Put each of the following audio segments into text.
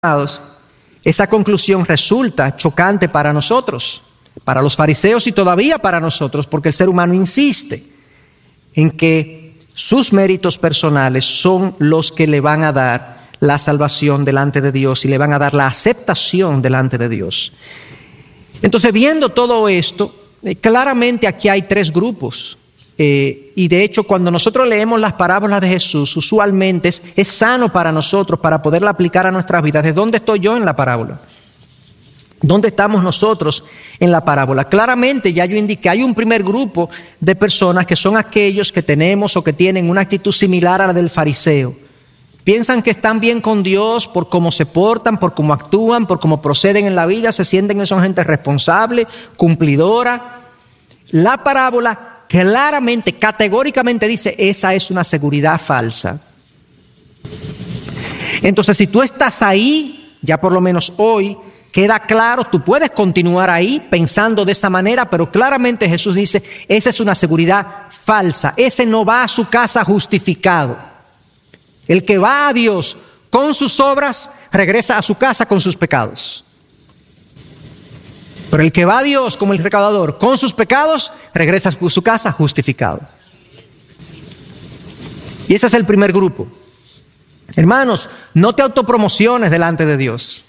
esa conclusión resulta chocante para nosotros, para los fariseos y todavía para nosotros, porque el ser humano insiste en que sus méritos personales son los que le van a dar la salvación delante de Dios y le van a dar la aceptación delante de Dios. Entonces, viendo todo esto, claramente aquí hay tres grupos. Y de hecho, cuando nosotros leemos las parábolas de Jesús, usualmente es sano para nosotros, para poderla aplicar a nuestras vidas. ¿De dónde estoy yo en la parábola? ¿Dónde estamos nosotros en la parábola? Claramente, ya yo indiqué, hay un primer grupo de personas que son aquellos que tenemos o que tienen una actitud similar a la del fariseo. Piensan que están bien con Dios por cómo se portan, por cómo actúan, por cómo proceden en la vida, se sienten que son gente responsable, cumplidora. La parábola claramente, categóricamente dice, esa es una seguridad falsa. Entonces, si tú estás ahí, ya por lo menos hoy, queda claro, tú puedes continuar ahí pensando de esa manera, pero claramente Jesús dice, esa es una seguridad falsa. Ese no va a su casa justificado. El que va a Dios con sus obras, regresa a su casa con sus pecados. Pero el que va a Dios como el recaudador con sus pecados, regresa a su casa justificado. Y ese es el primer grupo. Hermanos, no te autopromociones delante de Dios.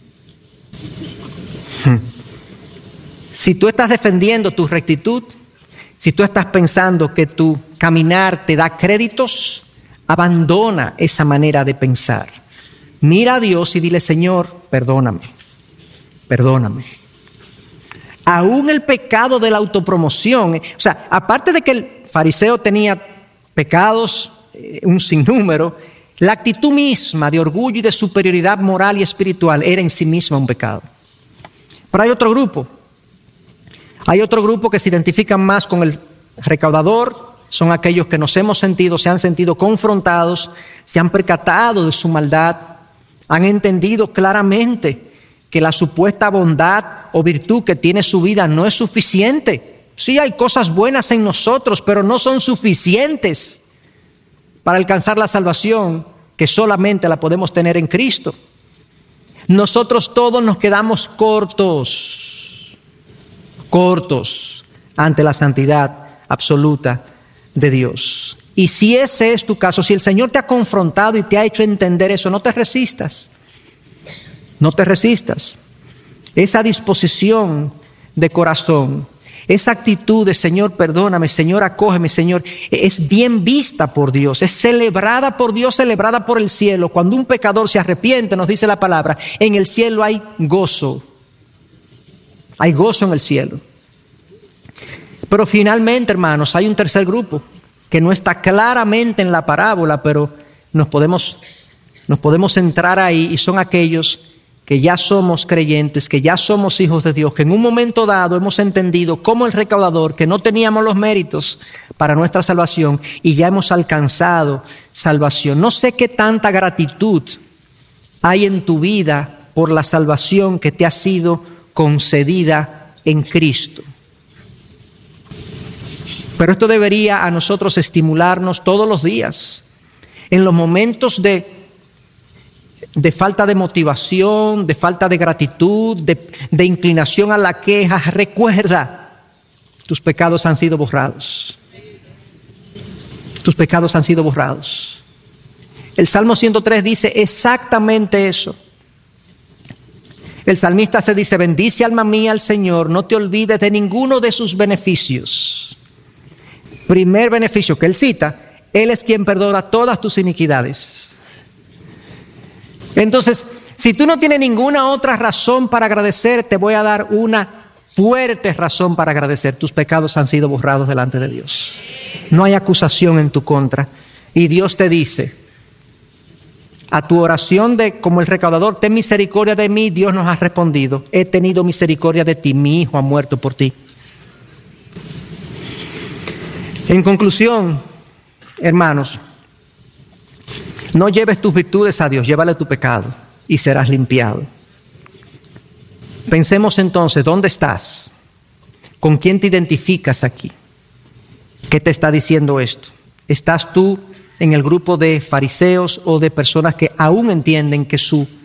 Si tú estás defendiendo tu rectitud, si tú estás pensando que tu caminar te da créditos, abandona esa manera de pensar. Mira a Dios y dile, Señor, perdóname, perdóname. Aún el pecado de la autopromoción, o sea, aparte de que el fariseo tenía pecados, un sinnúmero, la actitud misma de orgullo y de superioridad moral y espiritual era en sí misma un pecado. Pero hay otro grupo que se identifican más con el recaudador, son aquellos que se han sentido confrontados, se han percatado de su maldad, han entendido claramente que la supuesta bondad o virtud que tiene su vida no es suficiente. Sí, hay cosas buenas en nosotros, pero no son suficientes para alcanzar la salvación que solamente la podemos tener en Cristo. Nosotros todos nos quedamos cortos ante la santidad absoluta de Dios. Y si ese es tu caso, si el Señor te ha confrontado y te ha hecho entender eso, no te resistas. No te resistas. Esa disposición de corazón, esa actitud de Señor, perdóname, Señor, acógeme, Señor, es bien vista por Dios, es celebrada por Dios, celebrada por el cielo. Cuando un pecador se arrepiente, nos dice la palabra, en el cielo hay gozo. Hay gozo en el cielo. Pero finalmente, hermanos, hay un tercer grupo que no está claramente en la parábola, pero nos podemos entrar ahí, y son aquellos que ya somos creyentes, que ya somos hijos de Dios, que en un momento dado hemos entendido como el recaudador que no teníamos los méritos para nuestra salvación y ya hemos alcanzado salvación. No sé qué tanta gratitud hay en tu vida por la salvación que te ha sido concedida en Cristo. Pero esto debería a nosotros estimularnos todos los días, en los momentos de falta de motivación, de falta de gratitud, de inclinación a la queja. Recuerda, tus pecados han sido borrados. Tus pecados han sido borrados. El Salmo 103 dice exactamente eso. El salmista se dice, bendice alma mía al Señor, no te olvides de ninguno de sus beneficios. Primer beneficio que él cita, Él es quien perdona todas tus iniquidades. Entonces, si tú no tienes ninguna otra razón para agradecer, te voy a dar una fuerte razón para agradecer. Tus pecados han sido borrados delante de Dios. No hay acusación en tu contra. Y Dios te dice, a tu oración de como el recaudador, ten misericordia de mí, Dios nos ha respondido, he tenido misericordia de ti, mi hijo ha muerto por ti. En conclusión, hermanos, no lleves tus virtudes a Dios, llévale tu pecado y serás limpiado. Pensemos entonces, ¿dónde estás? ¿Con quién te identificas aquí? ¿Qué te está diciendo esto? ¿Estás tú en el grupo de fariseos o de personas que aún entienden que su